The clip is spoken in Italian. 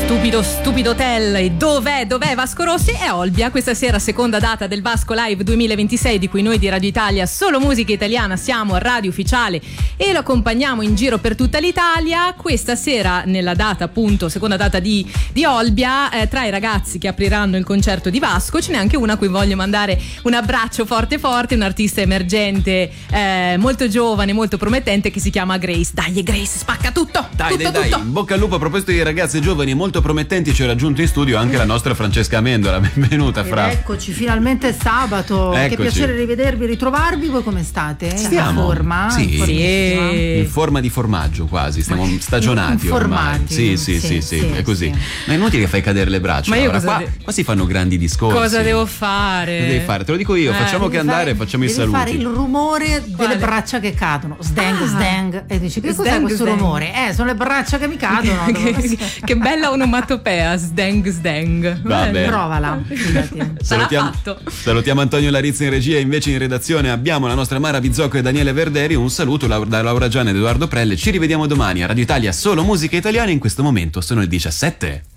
Stupido Hotel. E dov'è Vasco Rossi? È Olbia. Questa sera seconda data del Vasco Live 2026, di cui noi di Radio Italia Solo Musica Italiana siamo a radio ufficiale e lo accompagniamo in giro per tutta l'Italia. Questa sera, nella data appunto, seconda data di Olbia, tra i ragazzi che apriranno il concerto di Vasco ce n'è anche una a cui voglio mandare un abbraccio forte, un artista emergente, molto giovane, molto promettente, che si chiama Grace. Dai Grace, spacca tutto! Dai, tutto. in bocca al lupo. A proposito di ragazze giovani e molto promettenti, ci ha raggiunto in studio anche la nostra Francesca Amendola. Benvenuta, Fra. Eccoci, finalmente è sabato. Eccoci. Che piacere rivedervi, ritrovarvi. Voi come state? Stiamo. In forma? Sì. In forma di formaggio quasi, stiamo stagionati ormai. Sì, è così. Ma è inutile che fai cadere le braccia. Ma io qua si fanno grandi discorsi. Cosa devo fare? Cosa devi fare? Te lo dico io, facciamo che andare, facciamo i saluti. Devi fare il rumore delle braccia che cadono. Sdang. E dici, che cos'è questo rumore? Sono le braccia che mi cadono. Che bella onomatopea, sdang. Vabbè. Provala. Salutiamo Antonio Larizza in regia, invece in redazione abbiamo la nostra Mara Bizzocco e Daniele Verderi. Un saluto da Laura Gianni ed Edoardo Prelle. Ci rivediamo domani a Radio Italia Solo Musica Italiana. In questo momento sono le 17.